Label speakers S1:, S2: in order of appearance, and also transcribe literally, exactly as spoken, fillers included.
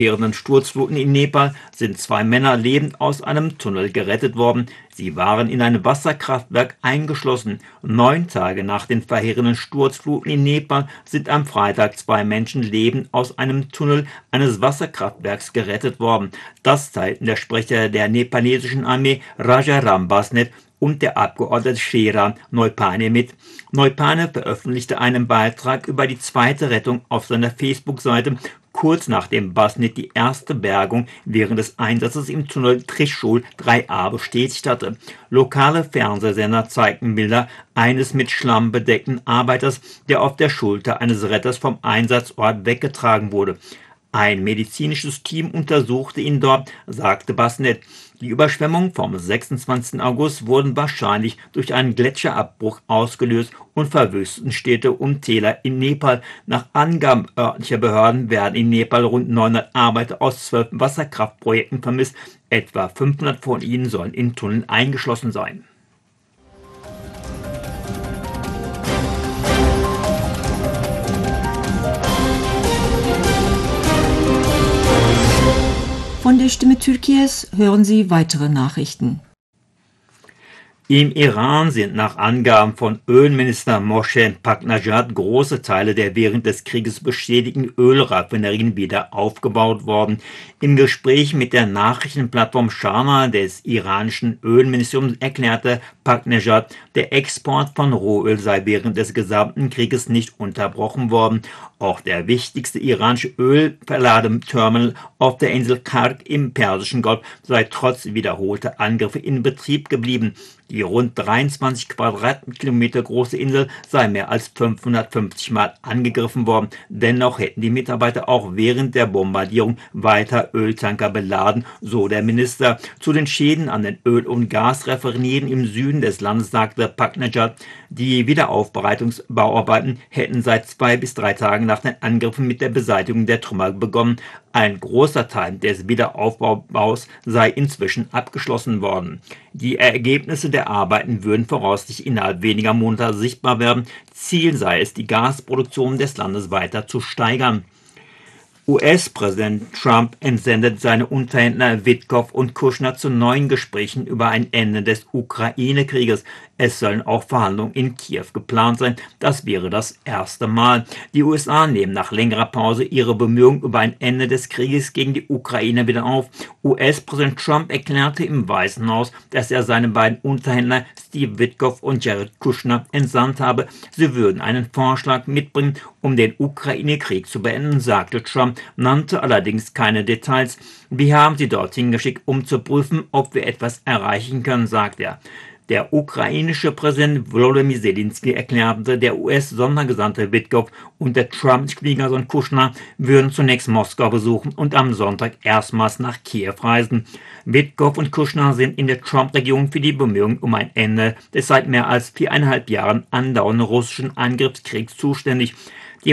S1: Während Sturzfluten in Nepal sind zwei Männer lebend aus einem Tunnel gerettet worden. Sie waren in einem Wasserkraftwerk eingeschlossen. Neun Tage nach den verheerenden Sturzfluten in Nepal sind am Freitag zwei Menschen lebend aus einem Tunnel eines Wasserkraftwerks gerettet worden. Das teilten der Sprecher der nepalesischen Armee Rajaram Basnet und der Abgeordnete Sheran Neupane mit. Neupane veröffentlichte einen Beitrag über die zweite Rettung auf seiner Facebook-Seite, kurz nachdem Basnet die erste Bergung während des Einsatzes im Tunnel Trishul drei a bestätigt hatte. Lokale Fernsehsender zeigten Bilder eines mit Schlamm bedeckten Arbeiters, der auf der Schulter eines Retters vom Einsatzort weggetragen wurde. Ein medizinisches Team untersuchte ihn dort, sagte Basnet. Die Überschwemmungen vom sechsundzwanzigsten August wurden wahrscheinlich durch einen Gletscherabbruch ausgelöst und verwüsteten Städte und Täler in Nepal. Nach Angaben örtlicher Behörden werden in Nepal rund neunhundert Arbeiter aus zwölf Wasserkraftprojekten vermisst. Etwa fünfhundert von ihnen sollen in Tunneln eingeschlossen sein.
S2: Von der Stimme Türkiye's hören Sie weitere Nachrichten.
S1: Im Iran sind nach Angaben von Ölminister Mohsen Paknajad große Teile der während des Krieges beschädigten Ölraffinerien wieder aufgebaut worden. Im Gespräch mit der Nachrichtenplattform Sharma des iranischen Ölministeriums erklärte Paknajad, der Export von Rohöl sei während des gesamten Krieges nicht unterbrochen worden. Auch der wichtigste iranische Ölverladeterminal auf der Insel Karg im Persischen Golf sei trotz wiederholter Angriffe in Betrieb geblieben. Die rund dreiundzwanzig Quadratkilometer große Insel sei mehr als fünfhundertfünfzig Mal angegriffen worden. Dennoch hätten die Mitarbeiter auch während der Bombardierung weiter Öltanker beladen, so der Minister. Zu den Schäden an den Öl- und Gasraffinerien im Süden des Landes sagte Paknajad, die Wiederaufbereitungsbauarbeiten hätten seit zwei bis drei Tagen nach den Angriffen mit der Beseitigung der Trümmer begonnen. Ein großer Teil des Wiederaufbaus sei inzwischen abgeschlossen worden. Die Ergebnisse der Arbeiten würden voraussichtlich innerhalb weniger Monate sichtbar werden. Ziel sei es, die Gasproduktion des Landes weiter zu steigern. U S-Präsident Trump entsendet seine Unterhändler Witkow und Kushner zu neuen Gesprächen über ein Ende des Ukraine-Krieges. Es sollen auch Verhandlungen in Kiew geplant sein. Das wäre das erste Mal. Die U S A nehmen nach längerer Pause ihre Bemühungen über ein Ende des Krieges gegen die Ukraine wieder auf. U S-Präsident Trump erklärte im Weißen Haus, dass er seine beiden Unterhändler Steve Witkow und Jared Kushner entsandt habe. Sie würden einen Vorschlag mitbringen, um den Ukraine-Krieg zu beenden, sagte Trump, nannte allerdings keine Details. Wir haben sie dorthin geschickt, um zu prüfen, ob wir etwas erreichen können, sagte er. Der ukrainische Präsident Volodymyr Zelensky erklärte, der U S-Sondergesandte Witkow und der Trump-Schwiegersohn Kushner würden zunächst Moskau besuchen und am Sonntag erstmals nach Kiew reisen. Witkow und Kushner sind in der Trump-Regierung für die Bemühungen um ein Ende des seit mehr als viereinhalb Jahren andauernden russischen Angriffskriegs zuständig.